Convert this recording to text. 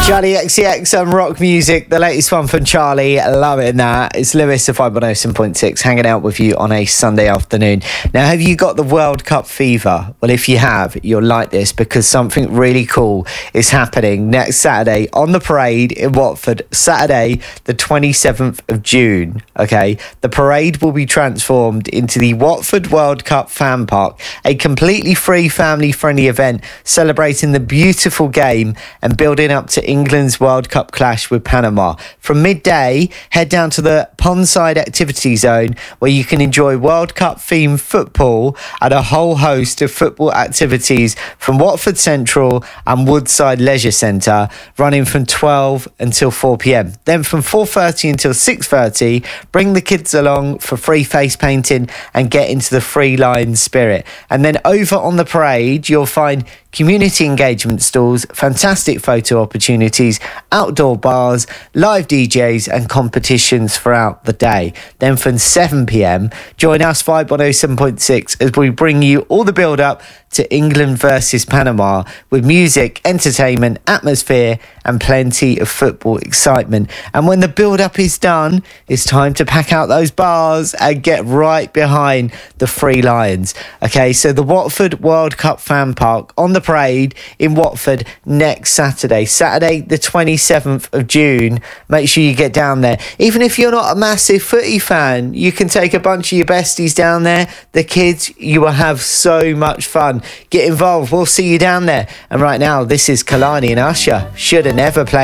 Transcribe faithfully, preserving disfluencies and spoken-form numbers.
Charlie X C X and rock music, the latest one from Charlie, loving that. It's Lewis of five one oh seven point six hanging out with you on a Sunday afternoon. Now, have you got the World Cup fever? Well, if you have, you'll like this because something really cool is happening next Saturday on the parade in Watford, Saturday the twenty-seventh of June, okay? The parade will be transformed into the Watford World Cup Fan Park, a completely free family-friendly event celebrating the beautiful game and building up to England's World Cup clash with Panama. From midday, head down to the Pondside Activity Zone where you can enjoy World Cup themed football and a whole host of football activities from Watford Central and Woodside Leisure Centre, running from twelve until four p.m. Then from four thirty until six thirty, bring the kids along for free face painting and get into the Free Lions spirit. And then over on the parade, you'll find community engagement stalls, fantastic photo opportunities, outdoor bars, live D Js and competitions throughout the day. Then from seven p.m, join us five one oh seven point six as we bring you all the build up to England versus Panama with music, entertainment, atmosphere and plenty of football excitement. And when the build up is done, it's time to pack out those bars and get right behind the Free Lions. Okay, so the Watford World Cup Fan Park on the parade in Watford next Saturday, Saturday the twenty-seventh of June. Make sure you get down there. Even if you're not a massive footy fan, you can take a bunch of your besties down there, the kids. You will have so much fun. Get involved, we'll see you down there. And right now, this is Kalani and Usher, Shoulda Never Played.